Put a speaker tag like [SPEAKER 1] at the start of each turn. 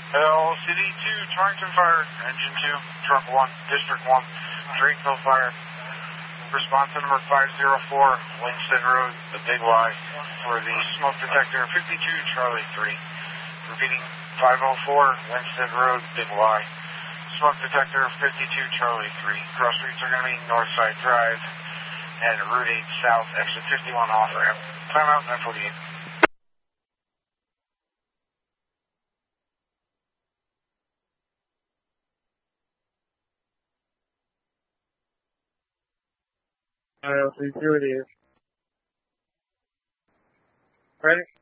[SPEAKER 1] LCD 2, Torrington Fire, Engine 2, Truck 1, District 1, Drakeville Fire. Response to number 504, Winstead Road, the Big Y, for the smoke detector 52 Charlie 3. Repeating, 504, Winstead Road, Big Y. Smoke detector 52 Charlie 3. Cross streets are going to be Northside Drive and Route 8 South, exit 51 off ramp. Timeout 948.
[SPEAKER 2] Let's see what it is. Ready?